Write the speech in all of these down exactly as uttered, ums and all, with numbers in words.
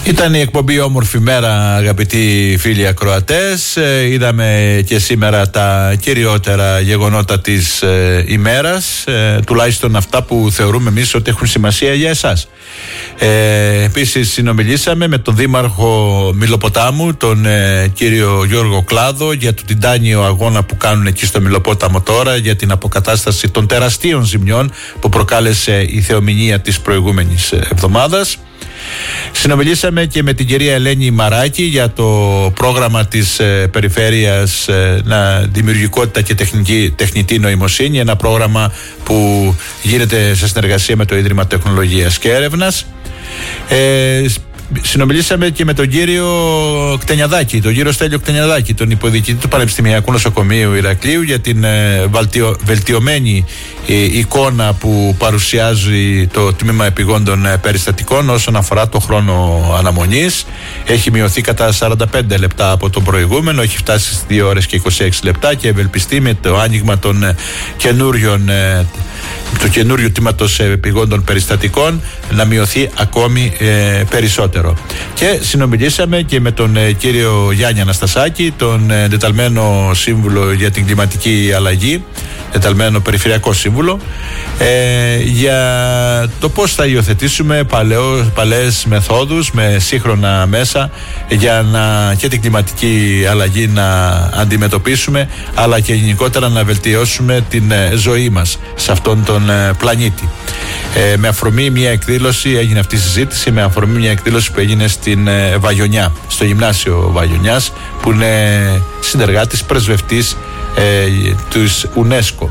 Ήταν η εκπομπή Όμορφη Μέρα, αγαπητοί φίλοι ακροατές. Είδαμε και σήμερα τα κυριότερα γεγονότα της ε, ημέρας, ε, τουλάχιστον αυτά που θεωρούμε εμείς ότι έχουν σημασία για εσάς. Ε, επίσης συνομιλήσαμε με τον Δήμαρχο Μηλοποτάμου, τον ε, κύριο Γιώργο Κλάδο, για τον τιτάνιο αγώνα που κάνουν εκεί στο Μηλοπόταμο τώρα, για την αποκατάσταση των τεραστίων ζημιών που προκάλεσε η θεομηνία της προηγούμενης εβδομάδας. Συνομιλήσαμε και με την κυρία Ελένη Μαράκη για το πρόγραμμα της ε, Περιφέρειας ε, να, Δημιουργικότητα και τεχνική, Τεχνητή Νοημοσύνη, ένα πρόγραμμα που γίνεται σε συνεργασία με το Ίδρυμα Τεχνολογίας και Έρευνας. Ε, Συνομιλήσαμε και με τον κύριο Κτενιαδάκη, τον κύριο Στέλιο Κτενιαδάκη, τον υποδιοικητή του Πανεπιστημιακού Νοσοκομείου Ηρακλείου, για την ε, βαλτιο, βελτιωμένη ε, εικόνα που παρουσιάζει το τμήμα επιγόντων ε, περιστατικών όσον αφορά το χρόνο αναμονής. Έχει μειωθεί κατά σαράντα πέντε λεπτά από τον προηγούμενο, έχει φτάσει στις δύο ώρες και είκοσι έξι λεπτά και ευελπιστεί με το άνοιγμα των ε, καινούριων ε, του καινούριου τμήματος επιγόντων περιστατικών να μειωθεί ακόμη ε, περισσότερο. Και συνομιλήσαμε και με τον ε, κύριο Γιάννη Αναστασάκη, τον ε, εντεταλμένο σύμβουλο για την κλιματική αλλαγή, εντεταλμένο περιφερειακό σύμβουλο, ε, για το πώς θα υιοθετήσουμε παλαιό, παλαιές μεθόδους με σύγχρονα μέσα για να, και την κλιματική αλλαγή να αντιμετωπίσουμε, αλλά και γενικότερα να βελτιώσουμε την ε, ζωή μας σε αυτόν τον ε, πλανήτη. Ε, με αφορμή μια εκδήλωση έγινε αυτή η συζήτηση, με αφορμή μια εκδήλωση που έγινε στην ε, Βαγιονιά, στο γυμνάσιο Βαγιονιάς, που είναι συνεργάτης, πρεσβευτής ε, της UNESCO.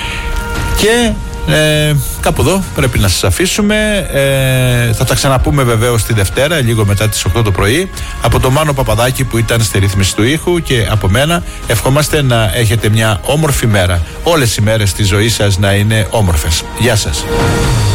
Και ε, κάπου εδώ πρέπει να σας αφήσουμε. ε, Θα τα ξαναπούμε βεβαίως τη Δευτέρα, λίγο μετά τις οκτώ το πρωί. Από τον Μάνο Παπαδάκη που ήταν στη ρύθμιση του ήχου και από μένα, ευχόμαστε να έχετε μια όμορφη μέρα. Όλες οι μέρες της ζωής σας να είναι όμορφες. Γεια σας.